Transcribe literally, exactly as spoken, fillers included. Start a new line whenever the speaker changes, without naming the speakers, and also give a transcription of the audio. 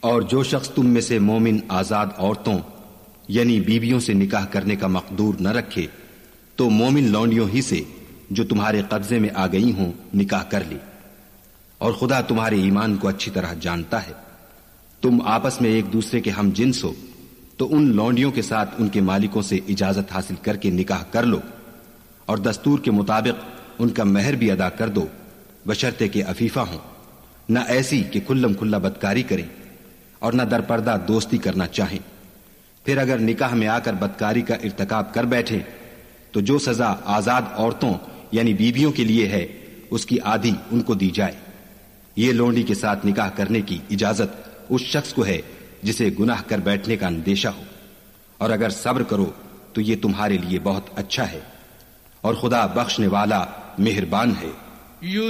और जो शख्स तुम में से मोमिन आजाद औरतों यानी बीवियों से निकाह करने का मकदूर न रखे तो मोमिन लौंडियों ही से जो तुम्हारे कब्जे में आ गई हों निकाह कर ले। और खुदा तुम्हारे ईमान को अच्छी तरह जानता है। तुम आपस में एक दूसरे के हम जिन्स हो तो उन लौंडियों के साथ उनके मालिकों से इजाजत हासिल करके निकाह कर लो और दस्तूर के मुताबिक उनका महर भी अदा कर दो, बशर्ते के अफीफा हों, न ऐसी कि खुल्लम खुल्ला बदकारी करें और न दरपर्दा दोस्ती करना चाहें। फिर अगर निकाह में आकर बदकारी का इर्तिकाब कर बैठे तो जो सजा आजाद औरतों यानी बीवियों के लिए है उसकी आधी उनको दी जाए। ये लोंडी के साथ निकाह करने की इजाजत उस शख्स को है जिसे गुनाह कर बैठने का अंदेशा हो, और अगर सब्र करो तो ये तुम्हारे लिए बहुत अच्छा है और खुदा बख्शने वाला मेहरबान है।